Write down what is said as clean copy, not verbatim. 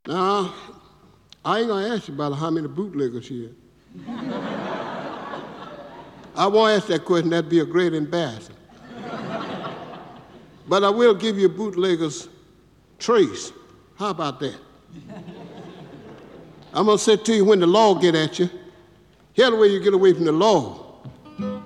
Now, I ain't gonna ask you about how many bootleggers here. I won't ask that question, that'd be a great embarrassment. But I will give you a bootlegger's trace. How about that? I'm gonna say to you when the law get at you, here's the way you get away from the law.